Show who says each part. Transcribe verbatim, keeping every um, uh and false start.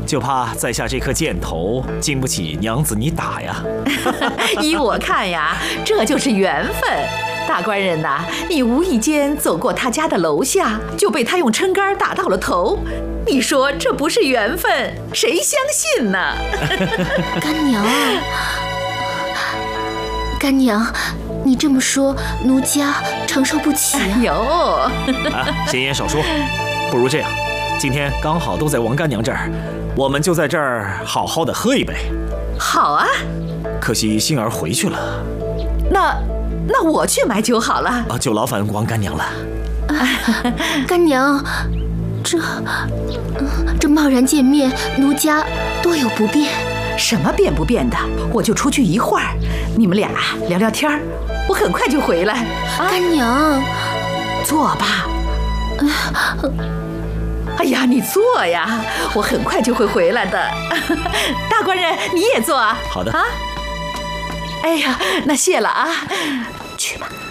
Speaker 1: 就怕在下这颗箭头经不起娘子你打呀。
Speaker 2: 依我看呀，这就是缘分。大官人呐，你无意间走过他家的楼下，就被他用撑杆打到了头。你说这不是缘分，谁相信呢？
Speaker 3: 干娘，干娘，你这么说，奴家承受不起啊！
Speaker 2: 哎呦，
Speaker 1: 啊，闲言少说，不如这样，今天刚好都在王干娘这儿，我们就在这儿好好的喝一杯。
Speaker 2: 好啊。
Speaker 1: 可惜杏儿回去了。
Speaker 2: 那那我去买酒好了。
Speaker 1: 啊，就劳烦王干娘了。
Speaker 3: 干娘，这这贸然见面，奴家多有不便。
Speaker 2: 什么变不变的，我就出去一会儿，你们俩聊聊天儿，我很快就回来。
Speaker 3: 啊、干娘，
Speaker 2: 坐吧。哎呀，你坐呀，我很快就会回来的。大官人，你也坐啊。
Speaker 1: 好的。
Speaker 2: 啊。哎呀，那谢了啊，去吧。